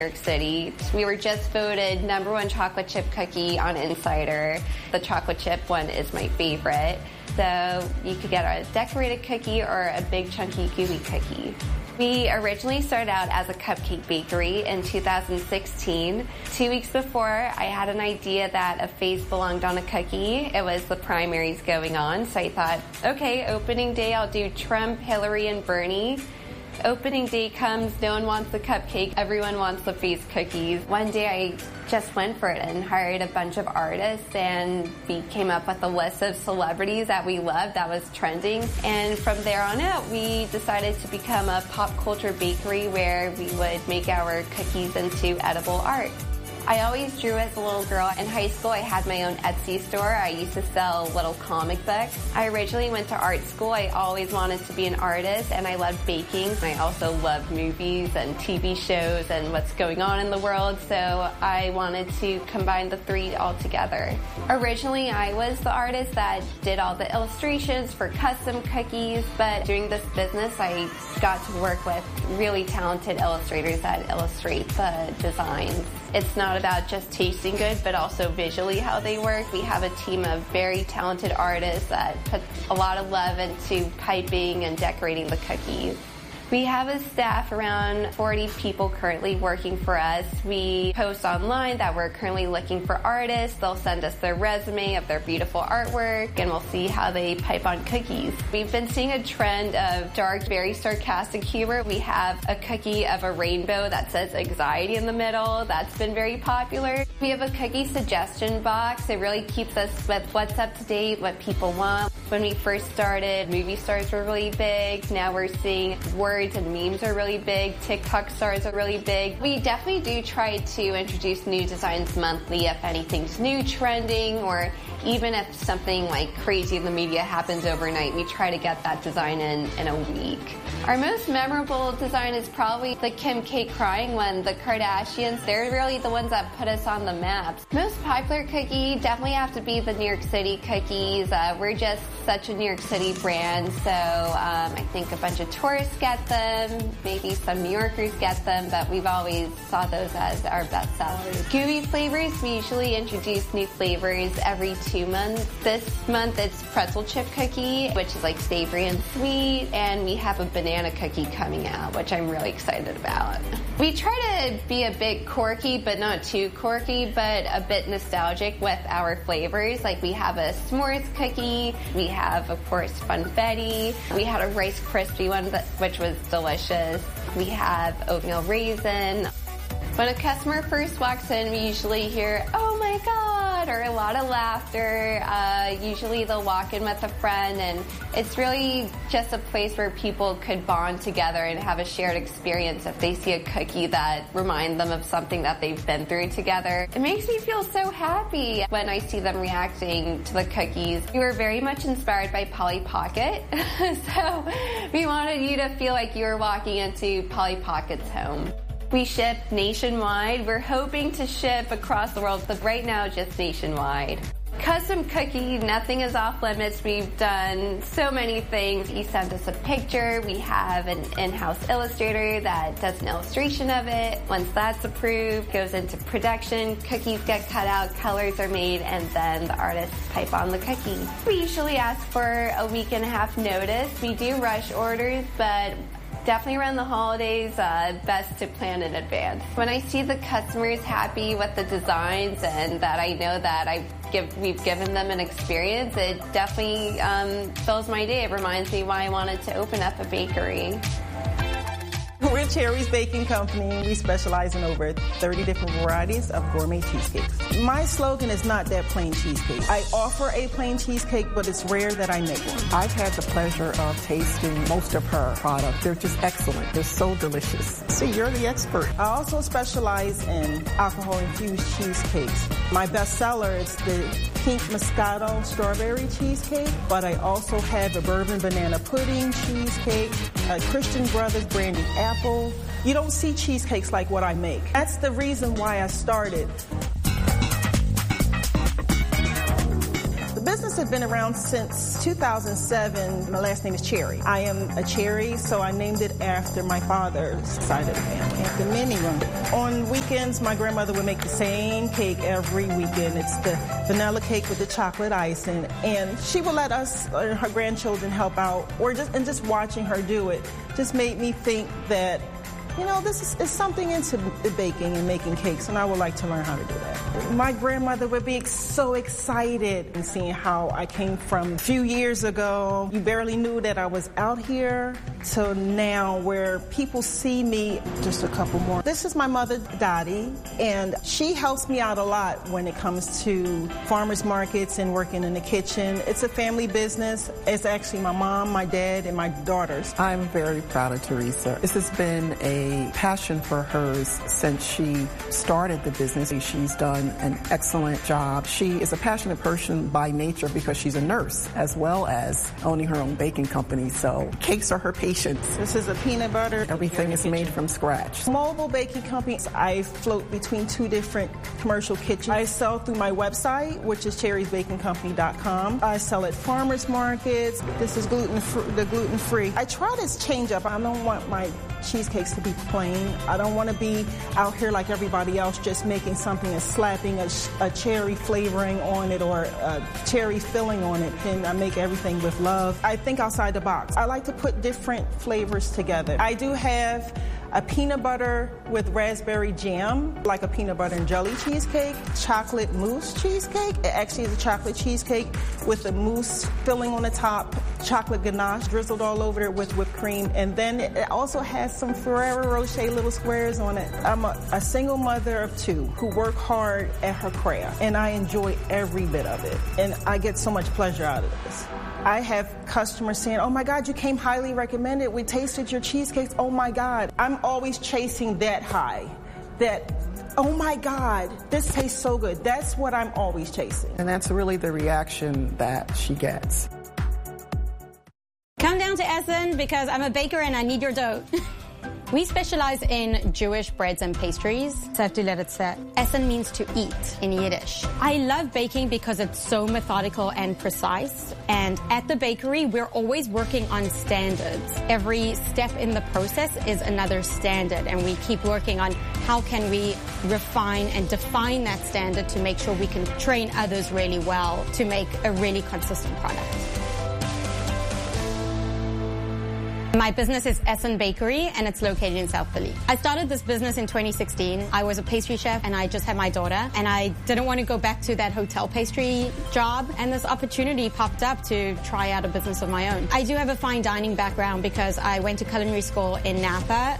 New York City. We were just voted #1 chocolate chip cookie on Insider. The chocolate chip one is my favorite. So you could get a decorated cookie or a big chunky gooey cookie. We originally started out as a cupcake bakery in 2016. 2 weeks before, I had an idea that a face belonged on a cookie. It was the primaries going on, so I thought, okay, opening day, I'll do Trump, Hillary, and Bernie. Opening day comes, no one wants the cupcake, everyone wants the face cookies. One day I just went for it and hired a bunch of artists, and we came up with a list of celebrities that we loved that was trending. And from there on out, we decided to become a pop culture bakery where we would make our cookies into edible art. I always drew as a little girl. In high school, I had my own Etsy store. I used to sell little comic books. I originally went to art school. I always wanted to be an artist, and I loved baking. I also love movies and TV shows and what's going on in the world, so I wanted to combine the three all together. Originally, I was the artist that did all the illustrations for custom cookies, but doing this business, I got to work with really talented illustrators that illustrate the designs. It's not about just tasting good, but also visually how they work. We have a team of very talented artists that put a lot of love into piping and decorating the cookies. We have a staff around 40 people currently working for us. We post online that we're currently looking for artists. They'll send us their resume of their beautiful artwork, and we'll see how they pipe on cookies. We've been seeing a trend of dark, very sarcastic humor. We have a cookie of a rainbow that says anxiety in the middle. That's been very popular. We have a cookie suggestion box. It really keeps us with what's up to date, what people want. When we first started, movie stars were really big. Now we're seeing words and memes are really big. TikTok stars are really big. We definitely do try to introduce new designs monthly if anything's new trending, or even if something like crazy in the media happens overnight, we try to get that design in a week. Our most memorable design is probably the Kim K crying one. The Kardashians, they're really the ones that put us on the maps. Most popular cookie definitely have to be the New York City cookies. We're just such a New York City brand, so I think a bunch of tourists get them, maybe some New Yorkers get them, but we've always saw those as our best sellers. Gooey flavors, we usually introduce new flavors every 2 months. This month it's pretzel chip cookie, which is like savory and sweet, and we have a banana cookie coming out, which I'm really excited about. We try to be a bit quirky, but not too quirky, but a bit nostalgic with our flavors. Like we have a s'mores cookie, we have, of course, funfetti, we had a Rice Krispie one, which was delicious. We have oatmeal raisin. When a customer first walks in, we usually hear, "Oh my God," or a lot of laughter. Usually they'll walk in with a friend, and it's really just a place where people could bond together and have a shared experience if they see a cookie that reminds them of something that they've been through together. It makes me feel so happy when I see them reacting to the cookies. We were very much inspired by Polly Pocket, so we wanted you to feel like you were walking into Polly Pocket's home. We ship nationwide. We're hoping to ship across the world, but right now just nationwide. Custom cookie, nothing is off limits. We've done so many things. You send us a picture. We have an in-house illustrator that does an illustration of it. Once that's approved, goes into production. Cookies get cut out, colors are made, and then the artists pipe on the cookie. We usually ask for a week and a half notice. We do rush orders, but definitely around the holidays, best to plan in advance. When I see the customers happy with the designs and that I know that we've given them an experience, it definitely fills my day. It reminds me why I wanted to open up a bakery. We're Cherry's Baking Company. We specialize in over 30 different varieties of gourmet cheesecakes. My slogan is not that plain cheesecake. I offer a plain cheesecake, but it's rare that I make one. I've had the pleasure of tasting most of her products. They're just excellent. They're so delicious. See, you're the expert. I also specialize in alcohol-infused cheesecakes. My best seller is the Pink Moscato Strawberry Cheesecake, but I also have a Bourbon Banana Pudding Cheesecake, a Christian Brothers Brandy Apple. You don't see cheesecakes like what I make. That's the reason why I started. The The business has been around since 2007. My last name is Cherry. I am a Cherry, so I named it after my father's side of the family, the mini room. On weekends, my grandmother would make the same cake every weekend. It's the vanilla cake with the chocolate icing, and she would let us, her grandchildren, help out, just watching her do it just made me think that, you know, this is something into baking and making cakes, and I would like to learn how to do that. My grandmother would be so excited in seeing how I came from a few years ago. You barely knew that I was out here, to now where people see me. Just a couple more. This is my mother, Dottie, and she helps me out a lot when it comes to farmers markets and working in the kitchen. It's a family business. It's actually my mom, my dad, and my daughters. I'm very proud of Teresa. This has been a passion for hers since she started the business. She's done an excellent job. She is a passionate person by nature because she's a nurse as well as owning her own baking company. So cakes are her patience. This is a peanut butter. Everything is made from scratch. Mobile baking company. I float between two different commercial kitchens. I sell through my website, which is cherriesbakingcompany.com. I sell at farmers markets. This is gluten-free. I try to change up. I don't want my cheesecakes to be plain. I don't want to be out here like everybody else just making something and slapping a cherry flavoring on it or a cherry filling on it. And I make everything with love. I think outside the box. I like to put different flavors together. I do have a peanut butter with raspberry jam, like a peanut butter and jelly cheesecake, chocolate mousse cheesecake. It actually is a chocolate cheesecake with a mousse filling on the top, chocolate ganache drizzled all over it with whipped cream, and then it also has some Ferrero Rocher little squares on it. I'm a single mother of two who work hard at her craft, and I enjoy every bit of it, and I get so much pleasure out of this. I have customers saying, oh my God, you came highly recommended. We tasted your cheesecakes. Oh my God. I'm always chasing that high. That, oh my God, this tastes so good. That's what I'm always chasing. And that's really the reaction that she gets. Come down to Essen because I'm a baker and I need your dough. We specialize in Jewish breads and pastries. Essen means to eat in Yiddish. I love baking because it's so methodical and precise. And at the bakery, we're always working on standards. Every step in the process is another standard. And we keep working on how can we refine and define that standard to make sure we can train others really well to make a really consistent product. My business is Essen Bakery, and it's located in South Philly. I started this business in 2016. I was a pastry chef, and I just had my daughter, and I didn't want to go back to that hotel pastry job, and this opportunity popped up to try out a business of my own. I do have a fine dining background because I went to culinary school in Napa.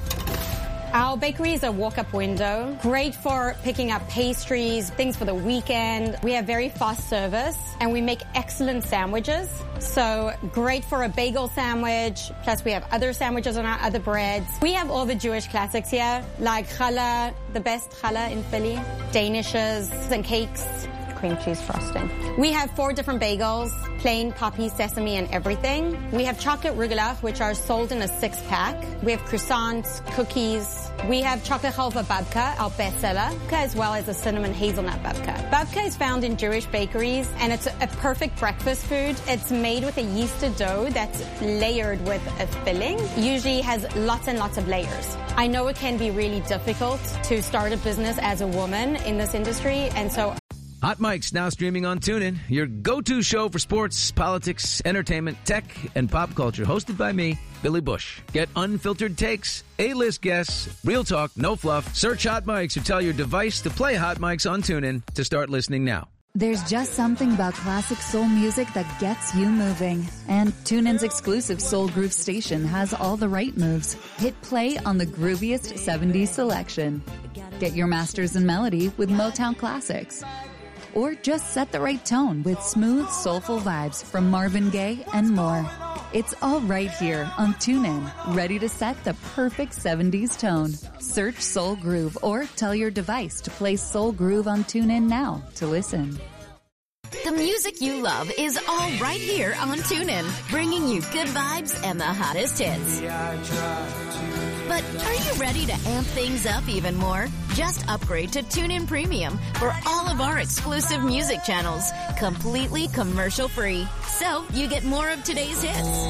Our bakery is a walk-up window, great for picking up pastries, things for the weekend. We have very fast service, and we make excellent sandwiches. So great for a bagel sandwich, plus we have other sandwiches on our other breads. We have all the Jewish classics here, like challah, the best challah in Philly, danishes and cakes. Cream cheese frosting. We have 4 different bagels, plain, poppy, sesame, and everything. We have chocolate rugelach, which are sold in a 6-pack. We have croissants, cookies. We have chocolate chalva babka, our bestseller, as well as a cinnamon hazelnut babka. Babka is found in Jewish bakeries, and it's a perfect breakfast food. It's made with a yeasted dough that's layered with a filling. Usually has lots and lots of layers. I know it can be really difficult to start a business as a woman in this industry, and so Hot Mic's now streaming on TuneIn, your go-to show for sports, politics, entertainment, tech, and pop culture. Hosted by me, Billy Bush. Get unfiltered takes, A-list guests, real talk, no fluff. Search Hot Mics or tell your device to play Hot Mics on TuneIn to start listening now. There's just something about classic soul music that gets you moving. And TuneIn's exclusive Soul Groove station has all the right moves. Hit play on the grooviest 70s selection. Get your masters in melody with Motown classics. Or just set the right tone with smooth, soulful vibes from Marvin Gaye and more. It's all right here on TuneIn, ready to set the perfect 70s tone. Search Soul Groove or tell your device to play Soul Groove on TuneIn now to listen. The music you love is all right here on TuneIn, bringing you good vibes and the hottest hits. But are you ready to amp things up even more? Just upgrade to TuneIn Premium for all of our exclusive music channels, completely commercial-free. So you get more of today's hits,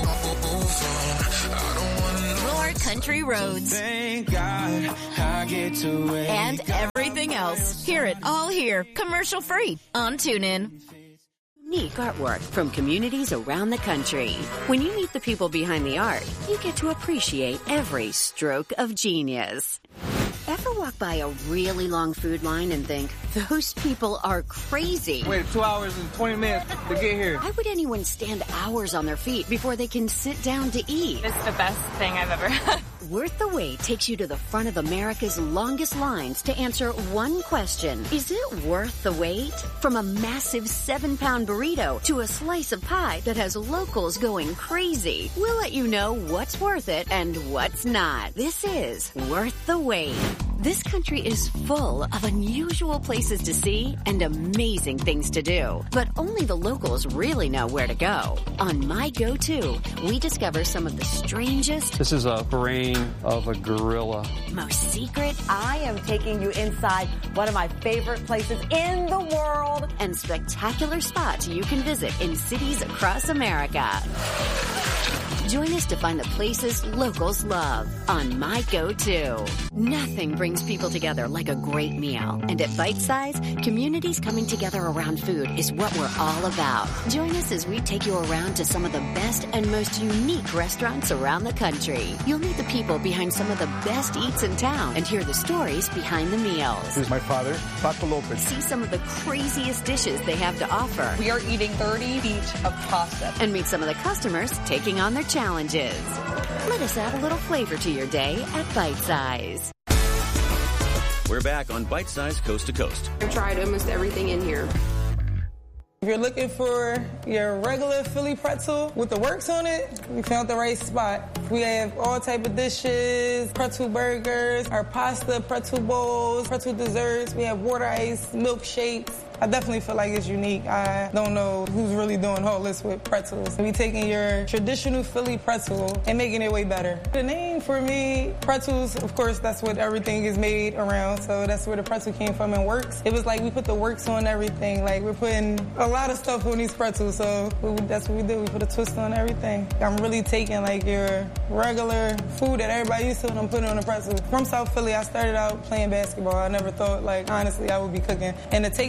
more country roads, thank God I get to wake and everything else. Hear it all here, commercial-free on TuneIn. Unique artwork from communities around the country. When you meet the people behind the art, you get to appreciate every stroke of genius. Ever walk by a really long food line and think, those people are crazy? Wait 2 hours and 20 minutes to get here. Why would anyone stand hours on their feet before they can sit down to eat? It's the best thing I've ever had. Worth the Wait takes you to the front of America's longest lines to answer one question. Is it worth the wait? From a massive 7-pound burrito to a slice of pie that has locals going crazy, we'll let you know what's worth it and what's not. This is Worth the Wait. This country is full of unusual places to see and amazing things to do, but only the locals really know where to go. On My Go-To, we discover some of the strangest. This is a brain of a gorilla. Most secret. I am taking you inside one of my favorite places in the world. And spectacular spots you can visit in cities across America. Join us to find the places locals love on My Go-To. Nothing brings people together like a great meal. And at Bite Size, communities coming together around food is what we're all about. Join us as we take you around to some of the best and most unique restaurants around the country. You'll meet the people behind some of the best eats in town and hear the stories behind the meals. This is my father, Paco Lopez. See some of the craziest dishes they have to offer. We are eating 30 feet of pasta. And meet some of the customers taking on their challenges. Let us add a little flavor to your day at Bite Size. We're back on Bite Size Coast to Coast. I've tried almost everything in here. If you're looking for your regular Philly pretzel with the works on it, you found the right spot. We have all type of dishes, pretzel burgers, our pasta, pretzel bowls, pretzel desserts. We have water ice, milkshakes. I definitely feel like it's unique. I don't know who's really doing all this with pretzels. We taking your traditional Philly pretzel and making it way better. The name for me, pretzels, of course, that's what everything is made around. So that's where the pretzel came from and works. It was like we put the works on everything. Like we're putting a lot of stuff on these pretzels. So that's what we do. We put a twist on everything. I'm really taking like your regular food that everybody used to and I'm putting on a pretzel. From South Philly, I started out playing basketball. I never thought, like, honestly, I would be cooking. And to take